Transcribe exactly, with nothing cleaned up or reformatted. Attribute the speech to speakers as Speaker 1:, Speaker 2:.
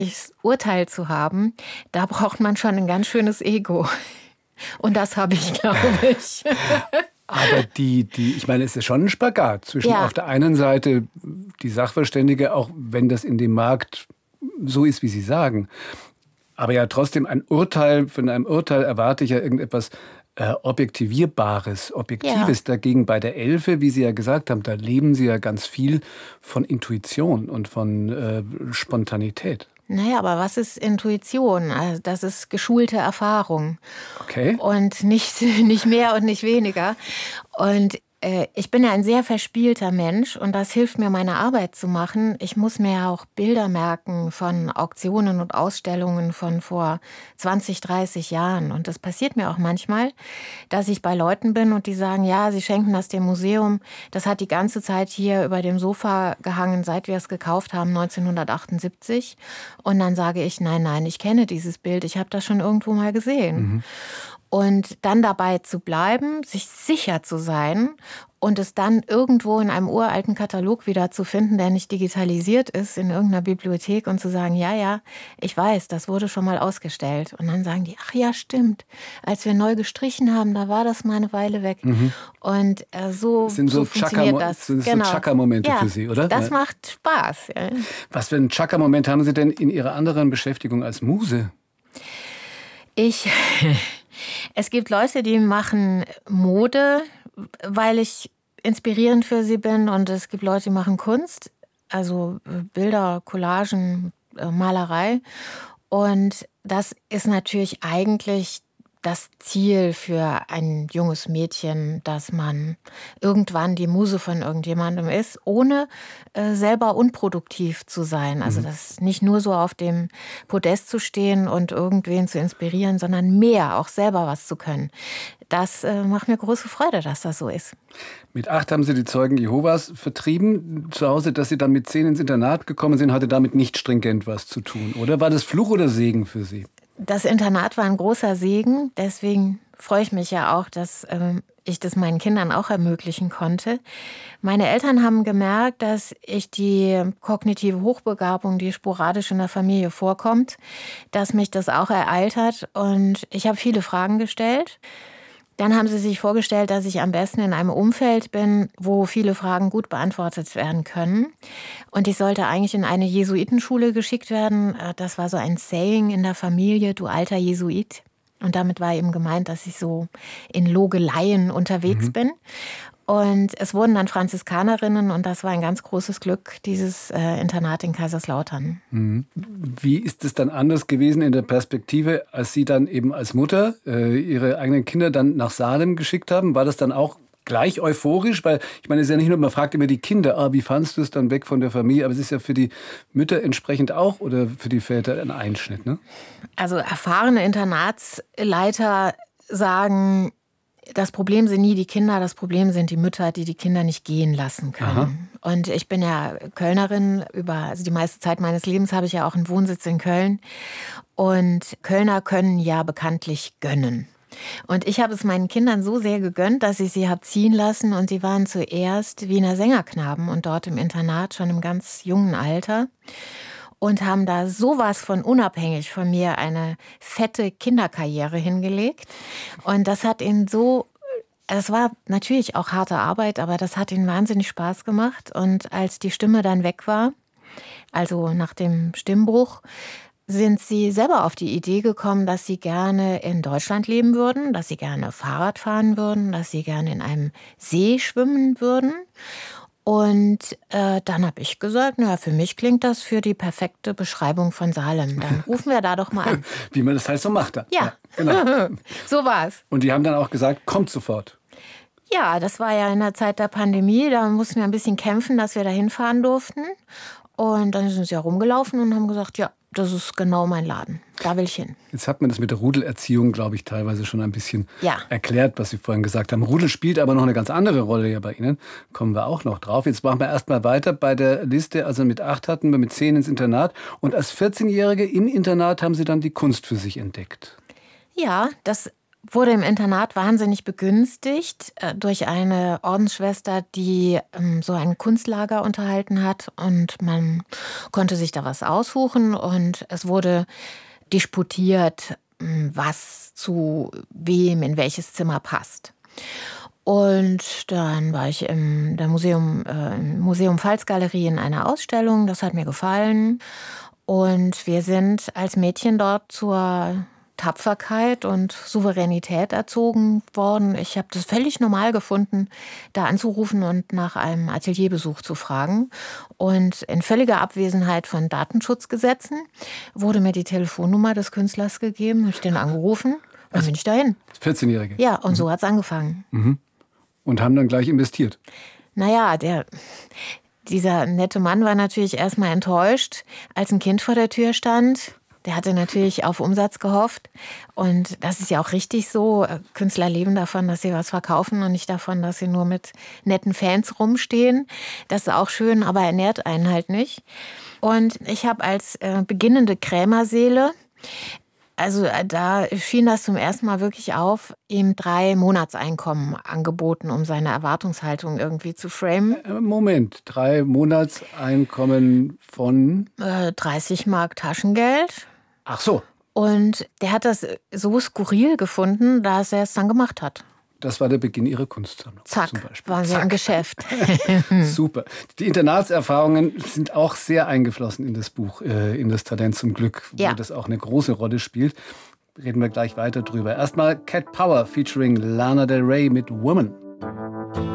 Speaker 1: Urteil zu haben, da braucht man schon ein ganz schönes Ego. Und das habe ich, glaube ich.
Speaker 2: Aber die, die, ich meine, es ist schon ein Spagat zwischen
Speaker 1: Ja.
Speaker 2: auf der einen Seite die Sachverständige, auch wenn das in dem Markt so ist, wie Sie sagen. Aber ja trotzdem ein Urteil, von einem Urteil erwarte ich ja irgendetwas äh, Objektivierbares, Objektives.
Speaker 1: Ja.
Speaker 2: Dagegen bei der Elfe, wie Sie ja gesagt haben, da leben Sie ja ganz viel von Intuition und von äh, Spontanität.
Speaker 1: Naja, aber was ist Intuition? Also das ist geschulte Erfahrung.
Speaker 2: Okay.
Speaker 1: Und nicht, nicht mehr und nicht weniger. Und äh, ich bin ja ein sehr verspielter Mensch und das hilft mir, meine Arbeit zu machen. Ich muss mir ja auch Bilder merken von Auktionen und Ausstellungen von vor zwanzig, dreißig Jahren. Und das passiert mir auch manchmal, dass ich bei Leuten bin und die sagen, ja, sie schenken das dem Museum. Das hat die ganze Zeit hier über dem Sofa gehangen, seit wir es gekauft haben, neunzehnhundertachtundsiebzig. Und dann sage ich, nein, nein, ich kenne dieses Bild, ich habe das schon irgendwo mal gesehen. Mhm. Und dann dabei zu bleiben, sich sicher zu sein und es dann irgendwo in einem uralten Katalog wieder zu finden, der nicht digitalisiert ist, in irgendeiner Bibliothek und zu sagen, ja, ja, ich weiß, das wurde schon mal ausgestellt. Und dann sagen die, ach ja, stimmt, als wir neu gestrichen haben, da war das mal eine Weile weg. Mhm. Und äh, so,
Speaker 2: das sind so,
Speaker 1: so funktioniert
Speaker 2: Chaka,
Speaker 1: das.
Speaker 2: sind
Speaker 1: genau.
Speaker 2: so Chaka-Momente
Speaker 1: ja,
Speaker 2: für Sie, oder?
Speaker 1: Das
Speaker 2: ja.
Speaker 1: macht Spaß. Ja.
Speaker 2: Was für einen Chaka-Moment haben Sie denn in Ihrer anderen Beschäftigung als Muse?
Speaker 1: Ich... Es gibt Leute, die machen Mode, weil ich inspirierend für sie bin. Und es gibt Leute, die machen Kunst, also Bilder, Collagen, Malerei. Und das ist natürlich eigentlich das Ziel für ein junges Mädchen, dass man irgendwann die Muse von irgendjemandem ist, ohne äh, selber unproduktiv zu sein. Also das nicht nur so auf dem Podest zu stehen und irgendwen zu inspirieren, sondern mehr, auch selber was zu können. Das äh, macht mir große Freude, dass das so ist.
Speaker 2: Mit acht haben Sie die Zeugen Jehovas vertrieben. Zu Hause, dass Sie dann mit zehn ins Internat gekommen sind, hatte damit nicht stringent was zu tun, oder? War das Fluch oder Segen für Sie?
Speaker 1: Das Internat war ein großer Segen, deswegen freue ich mich ja auch, dass ähm, ich das meinen Kindern auch ermöglichen konnte. Meine Eltern haben gemerkt, dass ich die kognitive Hochbegabung, die sporadisch in der Familie vorkommt, dass mich das auch ereilt hat und ich habe viele Fragen gestellt. Dann haben sie sich vorgestellt, dass ich am besten in einem Umfeld bin, wo viele Fragen gut beantwortet werden können. Und ich sollte eigentlich in eine Jesuitenschule geschickt werden. Das war so ein Saying in der Familie, du alter Jesuit. Und damit war eben gemeint, dass ich so in Logeleien unterwegs mhm. bin. Und es wurden dann Franziskanerinnen und das war ein ganz großes Glück, dieses äh, Internat in Kaiserslautern.
Speaker 2: Mhm. Wie ist es dann anders gewesen in der Perspektive, als Sie dann eben als Mutter äh, Ihre eigenen Kinder dann nach Salem geschickt haben? War das dann auch gleich euphorisch? Weil ich meine, es ist ja nicht nur, man fragt immer die Kinder, ah, wie fandst du es dann weg von der Familie? Aber es ist ja für die Mütter entsprechend auch oder für die Väter ein Einschnitt, ne?
Speaker 1: Also erfahrene Internatsleiter sagen, das Problem sind nie die Kinder, das Problem sind die Mütter, die die Kinder nicht gehen lassen können. Aha. Und ich bin ja Kölnerin, über, also die meiste Zeit meines Lebens habe ich ja auch einen Wohnsitz in Köln. Und Kölner können ja bekanntlich gönnen. Und ich habe es meinen Kindern so sehr gegönnt, dass ich sie habe ziehen lassen. Und sie waren zuerst Wiener Sängerknaben und dort im Internat schon im ganz jungen Alter. Und haben da sowas von unabhängig von mir eine fette Kinderkarriere hingelegt. Und das hat ihnen so, es war natürlich auch harte Arbeit, aber das hat ihnen wahnsinnig Spaß gemacht. Und als die Stimme dann weg war, also nach dem Stimmbruch, sind sie selber auf die Idee gekommen, dass sie gerne in Deutschland leben würden, dass sie gerne Fahrrad fahren würden, dass sie gerne in einem See schwimmen würden. Und äh, dann habe ich gesagt, na, für mich klingt das für die perfekte Beschreibung von Salem. Dann rufen wir da doch mal an.
Speaker 2: Wie man das halt so macht. Da.
Speaker 1: Ja,
Speaker 2: ja genau.
Speaker 1: So war's.
Speaker 2: Und die haben dann auch gesagt, kommt sofort.
Speaker 1: Ja, das war ja in der Zeit der Pandemie. Da mussten wir ein bisschen kämpfen, dass wir da hinfahren durften. Und dann sind sie herumgelaufen und haben gesagt, ja, das ist genau mein Laden. Da will ich hin.
Speaker 2: Jetzt hat man das mit der Rudelerziehung, glaube ich, teilweise schon ein bisschen
Speaker 1: ja.
Speaker 2: erklärt, was Sie vorhin gesagt haben. Rudel spielt aber noch eine ganz andere Rolle ja bei Ihnen. Kommen wir auch noch drauf. Jetzt machen wir erstmal weiter bei der Liste. Also mit acht hatten wir, mit zehn ins Internat. Und als vierzehnjährige im Internat haben Sie dann die Kunst für sich entdeckt.
Speaker 1: Ja, das wurde im Internat wahnsinnig begünstigt äh, durch eine Ordensschwester, die ähm, so ein Kunstlager unterhalten hat. Und man konnte sich da was aussuchen. Und es wurde disputiert, was zu wem in welches Zimmer passt. Und dann war ich im, der Museum, äh, im Museum Pfalzgalerie in einer Ausstellung. Das hat mir gefallen. Und wir sind als Mädchen dort zur Tapferkeit und Souveränität erzogen worden. Ich habe das völlig normal gefunden, da anzurufen und nach einem Atelierbesuch zu fragen. Und in völliger Abwesenheit von Datenschutzgesetzen wurde mir die Telefonnummer des Künstlers gegeben. Habe ich den angerufen, dann also bin ich dahin.
Speaker 2: vierzehnjährige?
Speaker 1: Ja, und mhm. so hat es angefangen.
Speaker 2: Mhm. Und haben dann gleich investiert?
Speaker 1: Naja, der... Dieser nette Mann war natürlich erstmal enttäuscht, als ein Kind vor der Tür stand. Der hatte natürlich auf Umsatz gehofft. Und das ist ja auch richtig so. Künstler leben davon, dass sie was verkaufen und nicht davon, dass sie nur mit netten Fans rumstehen. Das ist auch schön, aber ernährt einen halt nicht. Und ich habe als äh, beginnende Krämerseele, also da schien das zum ersten Mal wirklich auf, ihm drei Monatseinkommen angeboten, um seine Erwartungshaltung irgendwie zu framen.
Speaker 2: Moment, drei Monatseinkommen von?
Speaker 1: Äh, dreißig Mark Taschengeld.
Speaker 2: Ach so.
Speaker 1: Und der hat das so skurril gefunden, dass er es dann gemacht hat.
Speaker 2: Das war der Beginn Ihrer Kunstsammlung.
Speaker 1: Zack,
Speaker 2: zum Beispiel.
Speaker 1: waren wir im Geschäft.
Speaker 2: Super. Die Internatserfahrungen sind auch sehr eingeflossen in das Buch, äh, in das Talent zum Glück, wo
Speaker 1: ja.
Speaker 2: das auch eine große Rolle spielt. Reden wir gleich weiter drüber. Erstmal Cat Power featuring Lana Del Rey mit Woman.